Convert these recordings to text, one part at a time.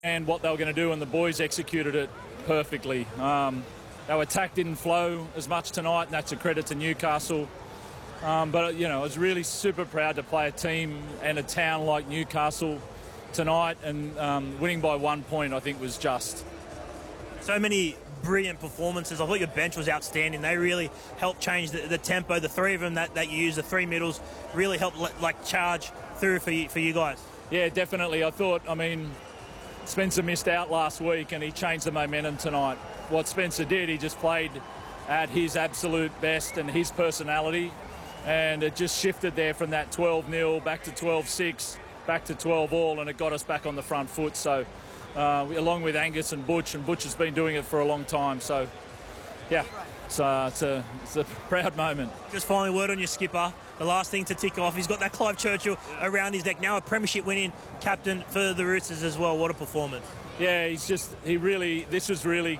and what they were going to do, and the boys executed it perfectly. Our attack didn't flow as much tonight, and that's a credit to Newcastle. But, you know, I was really super proud to play a team and a town like Newcastle tonight, and winning by 1 point, I think, was just. So many brilliant performances. I thought your bench was outstanding. They really helped change the tempo. The three of them that you use, the three middles, really helped charge through for you guys. Yeah, definitely. I thought, Spencer missed out last week and he changed the momentum tonight. What Spencer did, he just played at his absolute best and his personality, and it just shifted there from that 12-0 back to 12-6, back to 12-all, and it got us back on the front foot. So along with Angus and Butch has been doing it for a long time. So, yeah, it's a proud moment. Just finally, word on your skipper. The last thing to tick off, he's got that Clive Churchill around his neck. Now a premiership winning captain for the Roosters as well. What a performance. Yeah, this was really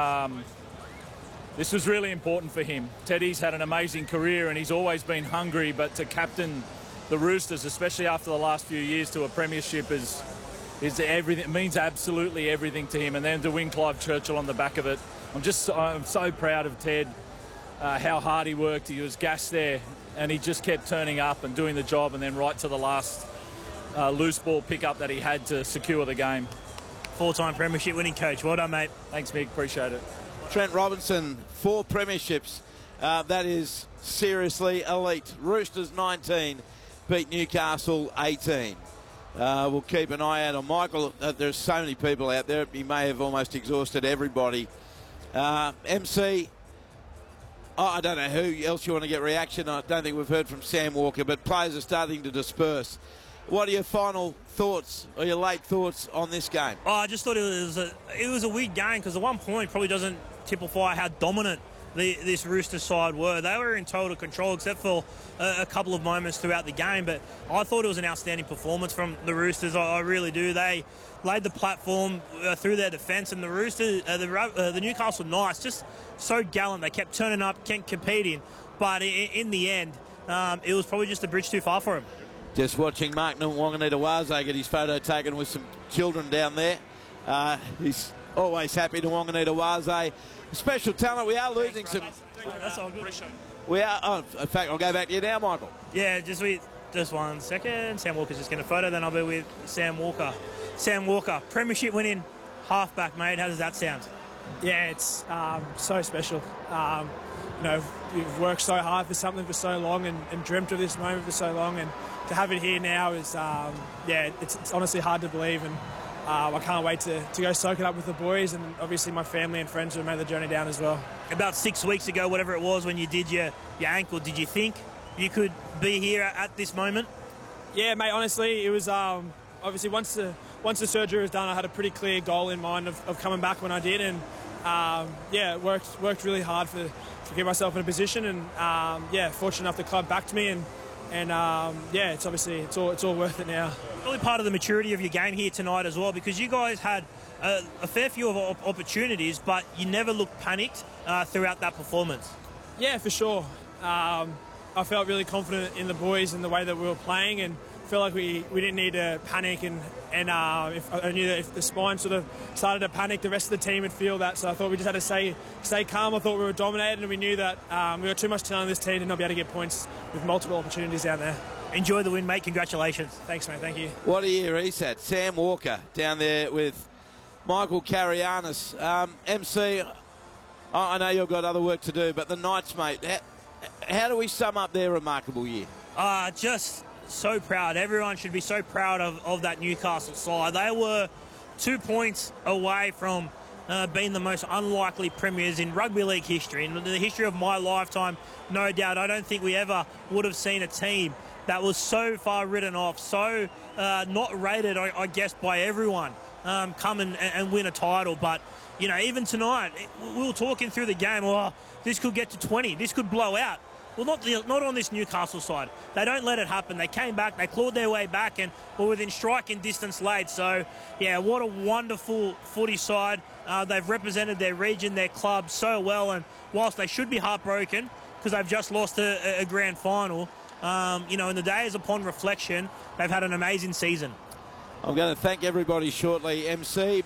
important for him. Teddy's had an amazing career and he's always been hungry, but to captain the Roosters, especially after the last few years, to a premiership is everything. It means absolutely everything to him. And then to win Clive Churchill on the back of it, I'm so proud of Ted, how hard he worked. He was gassed there and he just kept turning up and doing the job, and then right to the last loose ball pickup that he had to secure the game. Four-time premiership winning coach. Well done, mate. Thanks, Mick. Appreciate it. Trent Robinson, 4 premierships. That is seriously elite. Roosters 19, beat Newcastle 18. We'll keep an eye out on Michael. There's so many people out there. He may have almost exhausted everybody. MC, I don't know who else you want to get reaction. I don't think we've heard from Sam Walker, but players are starting to disperse. What are your final thoughts or your late thoughts on this game? Oh, I just thought it was a weird game because at 1 point probably doesn't typify how dominant this Roosters side were. They were in total control except for a couple of moments throughout the game, but I thought it was an outstanding performance from the Roosters. I really do. They laid the platform through their defence, and the Roosters, the Newcastle Knights, just so gallant. They kept turning up, kept competing, but in the end, it was probably just a bridge too far for them. Just watching Mark Nwanganita-Waze get his photo taken with some children down there. He's always happy, Nwanganita-Waze. Special talent. We are losing some. That's all good. We are. Oh, in fact, I'll go back to you now, Michael. Yeah, just 1 second. Sam Walker's just going to photo, then I'll be with Sam Walker. Sam Walker, premiership winning halfback, mate. How does that sound? Yeah, it's so special. We've worked so hard for something for so long and dreamt of this moment for so long, and to have it here now is, it's honestly hard to believe, and I can't wait to go soak it up with the boys and obviously my family and friends who have made the journey down as well. About 6 weeks ago, whatever it was, when you did your ankle, did you think you could be here at this moment? Yeah, mate, honestly, it was obviously once the surgery was done, I had a pretty clear goal in mind of coming back when I did, and worked really hard to get myself in a position, and fortunate enough the club backed me, and it's obviously it's all worth it now. Really part of the maturity of your game here tonight as well, because you guys had a fair few of opportunities, but you never looked panicked throughout that performance. Yeah, for sure. I felt really confident in the boys and the way that we were playing, and felt like we didn't need to panic, and if I knew that if the spine sort of started to panic, the rest of the team would feel that. So I thought we just had to stay calm. I thought we were dominated, and we knew that we got too much talent in this team to not be able to get points with multiple opportunities down there. Enjoy the win, mate. Congratulations. Thanks, mate. Thank you. What a year he's had. Sam Walker down there with Michael Karianis. MC, I know you've got other work to do, but the Knights, mate, how do we sum up their remarkable year? Just so proud. Everyone should be so proud of that Newcastle side. They were 2 points away from being the most unlikely premiers in rugby league history. In the history of my lifetime, no doubt, I don't think we ever would have seen a team that was so far written off, so not rated, I guess, by everyone, come and win a title. But, you know, even tonight, we were talking through the game, this could get to 20, this could blow out. Well, not on this Newcastle side. They don't let it happen. They came back, they clawed their way back, and were within striking distance late. So, yeah, what a wonderful footy side. They've represented their region, their club so well, and whilst they should be heartbroken because they've just lost a grand final, in the days upon reflection, they've had an amazing season. I'm going to thank everybody shortly. MC,